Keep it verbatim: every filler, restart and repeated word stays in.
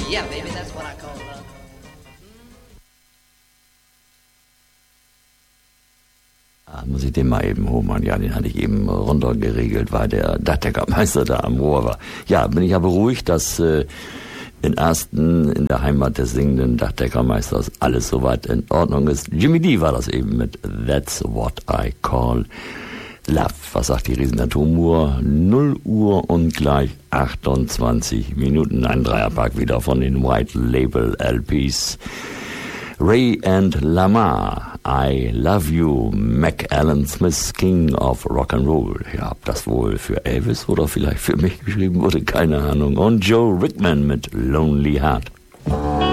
Yeah, baby, that's what I call love. Ah, muss ich den mal eben holen, ja, den hatte ich eben runtergeregelt, weil der Dachdeckermeister da am Rohr war. Ja, bin ich ja beruhigt, dass äh, in Ersten, in der Heimat des singenden Dachdeckermeisters, alles soweit in Ordnung ist. Jimmy D war das eben mit That's What I Call Love. Was sagt die Riesenatomuhr? null Uhr und gleich achtundzwanzig Minuten. Ein Dreierpack wieder von den White Label L Ps. Ray and Lamar, I Love You, Mac Allen Smith, King of Rock'n'Roll. Ja, ob das wohl für Elvis oder vielleicht für mich geschrieben wurde, keine Ahnung. Und Joe Rickman mit Lonely Heart.